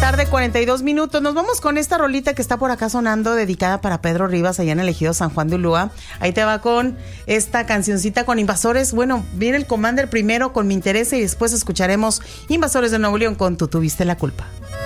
tarde, 42 minutos. Nos vamos con esta rolita que está por acá sonando, dedicada para Pedro Rivas, allá en el ejido San Juan de Ulúa. Ahí te va con esta cancioncita con Invasores. Bueno, viene el Commander primero con Mi Interés y después escucharemos Invasores de Nuevo León con Tú tuviste la culpa.